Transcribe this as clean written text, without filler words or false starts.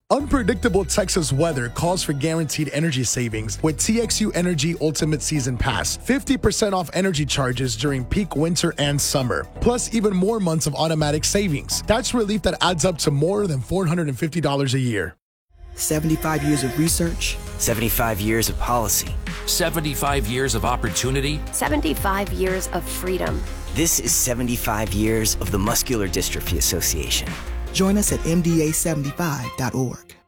Unpredictable Texas weather calls for guaranteed energy savings with TXU Energy Ultimate Season Pass. 50% off energy charges during peak winter and summer, plus even more months of automatic savings. That's relief that adds up to more than $450 a year. 75 years of research. 75 years of policy. 75 years of opportunity. 75 years of freedom. This is 75 years of the Muscular Dystrophy Association. Join us at mda75.org.